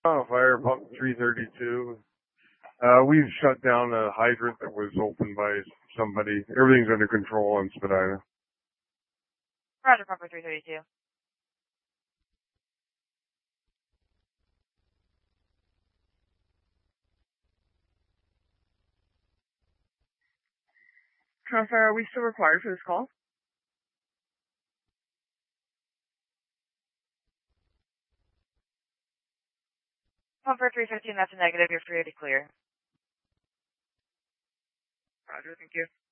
Fire pump 332. We've shut down a hydrant that was opened by somebody. Everything's under control in Spadina. Roger, pumper 332. Fire, are we still required for this call? Pumper 315, that's a negative. You're free to clear. Roger, thank you.